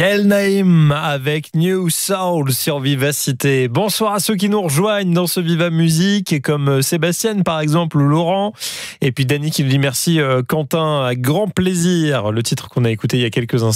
Yael Naïm avec New Soul sur Vivacité. Bonsoir à ceux qui nous rejoignent dans ce Viva Musique, comme Sébastien par exemple ou Laurent. Et puis Dany qui nous dit merci Quentin, avec grand plaisir. Le titre qu'on a écouté il y a quelques instants.